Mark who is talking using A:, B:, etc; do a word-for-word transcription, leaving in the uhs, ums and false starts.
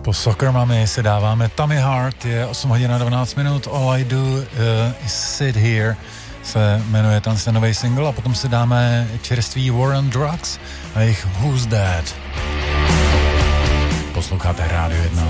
A: Po Soccer Mommy si dáváme Tommy Hart, je osm hodin a dvanáct minut, All I Do uh, is Sit Here se jmenuje ten se nový single a potom si dáme čerstvý War on Drugs a jejich Who's That. Posloucháte Rádio jedna.